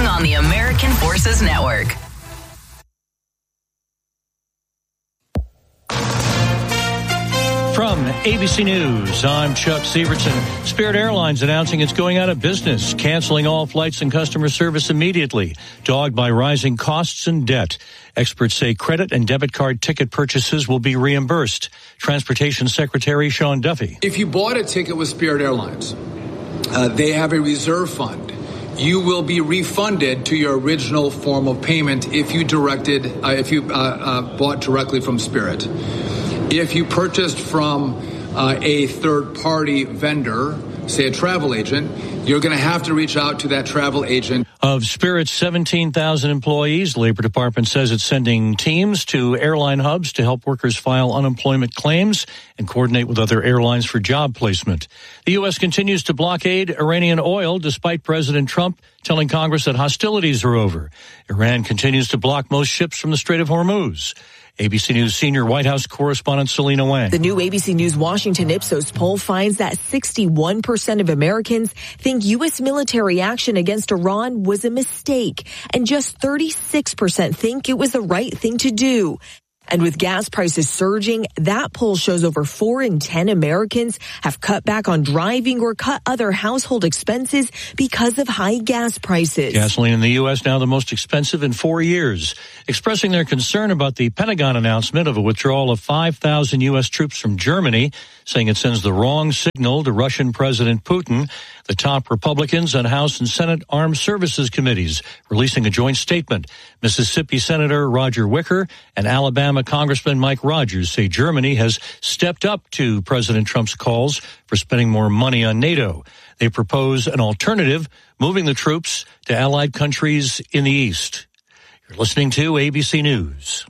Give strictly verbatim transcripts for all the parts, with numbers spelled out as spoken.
Morning on the American Forces Network. From A B C News, I'm Chuck Severson. Spirit Airlines announcing it's going out of business, canceling all flights and customer service immediately, dogged by rising costs and debt. Experts say credit and debit card ticket purchases will be reimbursed. Transportation Secretary Sean Duffy. If you bought a ticket with Spirit Airlines, uh, they have a reserve fund. You will be refunded to your original form of payment if you directed, uh, if you uh, uh, bought directly from Spirit. If you purchased from uh, a third-party vendor, say a travel agent, you're going to have to reach out to that travel agent. Of Spirit's seventeen thousand employees, the Labor Department says it's sending teams to airline hubs to help workers file unemployment claims and coordinate with other airlines for job placement. The U S continues to blockade Iranian oil despite President Trump telling Congress that hostilities are over. Iran continues to block most ships from the Strait of Hormuz. A B C News senior White House correspondent Selena Wang. The new A B C News Washington Ipsos poll finds that sixty-one percent of Americans think U S military action against Iran was a mistake, and just thirty-six percent think it was the right thing to do. And with gas prices surging, that poll shows over four in ten Americans have cut back on driving or cut other household expenses because of high gas prices. Gasoline in the U S now the most expensive in four years. Expressing their concern about the Pentagon announcement of a withdrawal of five thousand U S troops from Germany, saying it sends the wrong signal to Russian President Putin, the top Republicans on House and Senate Armed Services Committees releasing a joint statement. Mississippi Senator Roger Wicker and Alabama Congressman Mike Rogers say Germany has stepped up to President Trump's calls for spending more money on NATO. They propose an alternative, moving the troops to allied countries in the East. You're listening to A B C News.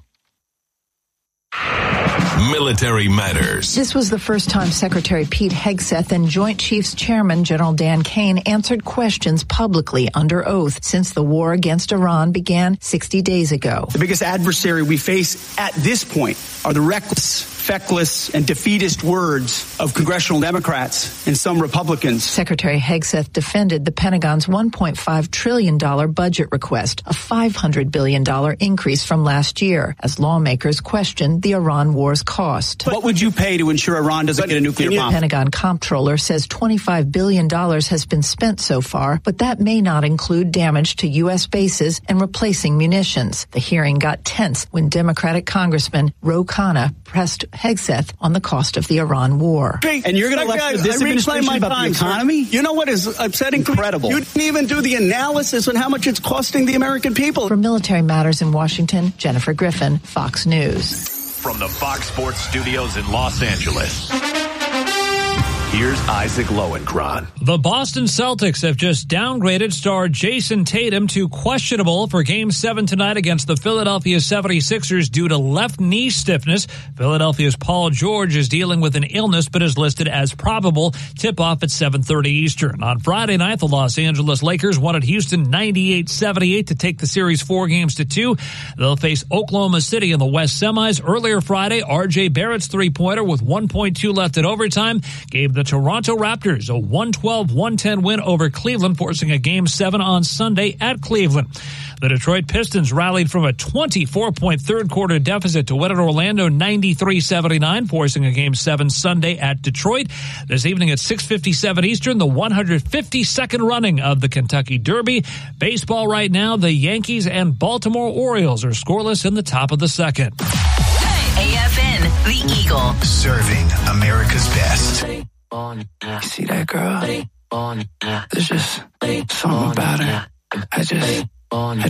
Military Matters. This was the first time Secretary Pete Hegseth and Joint Chiefs Chairman General Dan Kane answered questions publicly under oath since the war against Iran began sixty days ago. The biggest adversary we face at this point are the reckless, feckless, and defeatist words of congressional Democrats and some Republicans. Secretary Hegseth defended the Pentagon's one point five trillion dollars budget request, a five hundred billion dollars increase from last year, as lawmakers questioned the Iran war's cost. What would you pay to ensure Iran doesn't get a nuclear bomb? The Pentagon comptroller says twenty-five billion dollars has been spent so far, but that may not include damage to U S bases and replacing munitions. The hearing got tense when Democratic Congressman Ro Khanna pressed Hegseth on the cost of the Iran war. And you're going to lecture this administration my about time, the economy? Sir. You know what is upsetting? Incredible. You didn't even do the analysis on how much it's costing the American people. For Military Matters in Washington, Jennifer Griffin, Fox News. From the Fox Sports Studios in Los Angeles, here's Isaac Lowenkron. The Boston Celtics have just downgraded star Jason Tatum to questionable for Game seven tonight against the Philadelphia seventy-sixers due to left knee stiffness. Philadelphia's Paul George is dealing with an illness but is listed as probable. Tip-off at seven thirty Eastern. On Friday night, the Los Angeles Lakers won at Houston ninety-eight seventy-eight to take the series four games to two. They'll face Oklahoma City in the West semis. Earlier Friday, R J Barrett's three-pointer with one point two left at overtime gave the The Toronto Raptors a one twelve one ten win over Cleveland, forcing a Game seven on Sunday at Cleveland. The Detroit Pistons rallied from a twenty-four point third-quarter deficit to win at Orlando ninety-three seventy-nine, forcing a Game seven Sunday at Detroit. This evening at six fifty-seven Eastern, the one hundred fifty-second running of the Kentucky Derby. Baseball right now, the Yankees and Baltimore Orioles are scoreless in the top of the second. A F N, the Eagle. Serving America's best. You see that girl? There's just something about her. I just, I